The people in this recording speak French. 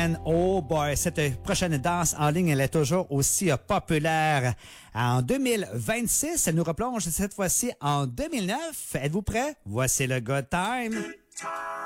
semaine. Oh boy, cette prochaine danse en ligne, elle est toujours aussi populaire. En 2026, elle nous replonge cette fois-ci en 2009. Êtes-vous prêts? Voici le Good Time.